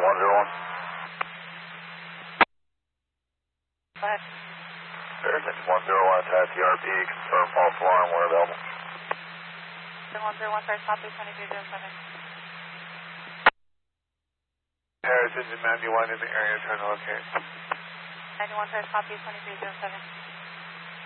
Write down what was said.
101. Go ahead. Air 101 to TRP, confirm false alarm, we're available. 101, first copy, 2307. Harris, engine 91 in the area, trying to locate. 91, first copy, 2307.